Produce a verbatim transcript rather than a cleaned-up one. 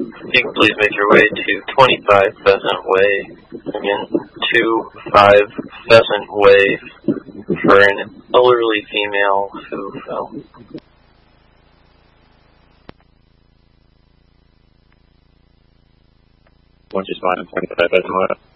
You can please make your way to twenty-five Pheasant Way. Again, two five Pheasant Way for an elderly female who fell. Once you spawn in twenty-five Pheasant Way.